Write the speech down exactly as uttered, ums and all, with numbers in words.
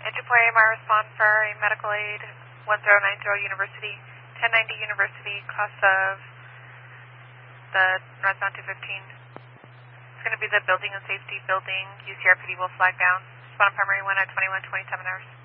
Engine four A, my respond for a medical aid, one zero nine zero University, ten ninety University, class of the northbound two fifteen. It's going to be the building and safety building, U C R P D will flag down. Spawn primary one at twenty-one twenty-seven hours.